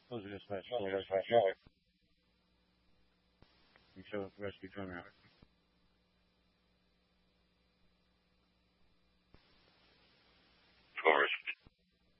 Those are just my stories. You show rescue drum out.